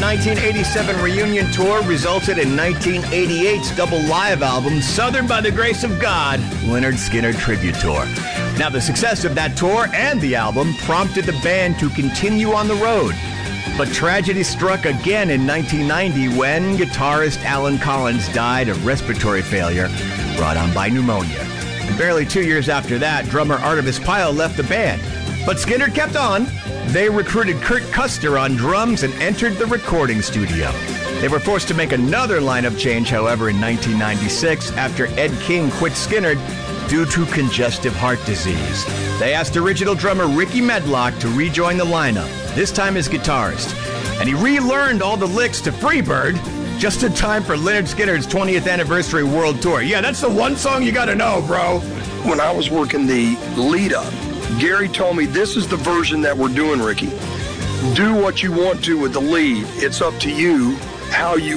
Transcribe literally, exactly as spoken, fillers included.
nineteen eighty-seven reunion tour resulted in nineteen eighty-eight's double live album, Southern by the Grace of God, Lynyrd Skynyrd Tribute Tour. Now, the success of that tour and the album prompted the band to continue on the road. But tragedy struck again in nineteen ninety when guitarist Alan Collins died of respiratory failure brought on by pneumonia. And barely two years after that, drummer Artemis Pyle left the band. But Skynyrd kept on. They recruited Kurt Custer on drums and entered the recording studio. They were forced to make another lineup change, however, in nineteen ninety-six after Ed King quit Skynyrd due to congestive heart disease. They asked original drummer Ricky Medlock to rejoin the lineup, this time as guitarist. And he relearned all the licks to Freebird just in time for Lynyrd Skynyrd's twentieth anniversary world tour. Yeah, that's the one song you gotta know, bro. When I was working the lead-up, Gary told me, this is the version that we're doing, Ricky. Do what you want to with the lead. It's up to you how you